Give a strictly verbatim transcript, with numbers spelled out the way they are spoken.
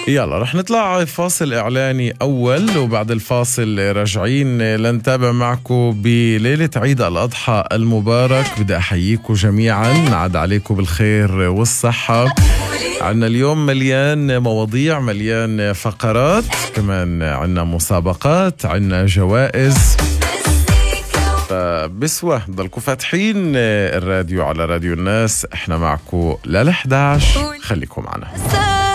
يلا رح نطلع فاصل إعلاني أول، وبعد الفاصل راجعين لنتابع معكم بليلة عيد الأضحى المبارك. بدي أحييكم جميعا، عاد عليكم بالخير والصحة. عنا اليوم مليان مواضيع، مليان فقرات، كمان عنا مسابقات، عنا جوائز. فبسوة ضلكوا فاتحين الراديو على راديو الناس، احنا معكم للحداش، خليكم معنا.